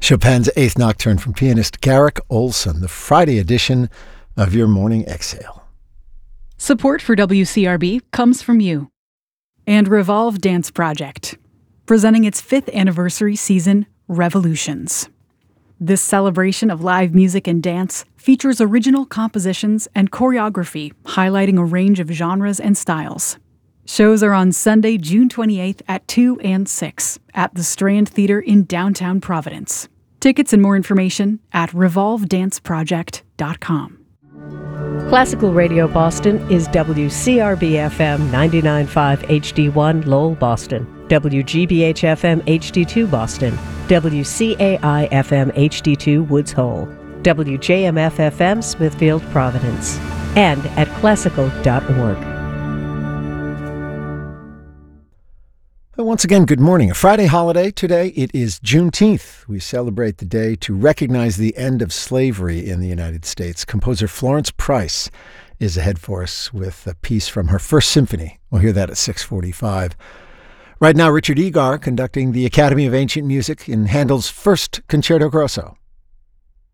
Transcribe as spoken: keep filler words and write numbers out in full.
Chopin's Eighth Nocturne from pianist Garrick Olson, the Friday edition of your Morning Exhale. Support for W C R B comes from you and Revolve Dance Project, presenting its fifth anniversary season, Revolutions. This celebration of live music and dance features original compositions and choreography highlighting a range of genres and styles. Shows are on Sunday, June twenty-eighth at two and six at the Strand Theater in downtown Providence. Tickets and more information at revolve dance project dot com. Classical Radio Boston is W C R B F M ninety-nine point five H D one Lowell, Boston, W G B H F M H D two Boston, W C A I F M H D two Woods Hole, W J M F F M Smithfield, Providence, and at classical dot org. Once again, good morning. A Friday holiday today. It is Juneteenth. We celebrate the day to recognize the end of slavery in the United States. Composer Florence Price is ahead for us with a piece from her first symphony. We'll hear that at six forty-five. Right now, Richard Egar conducting the Academy of Ancient Music in Handel's first Concerto Grosso.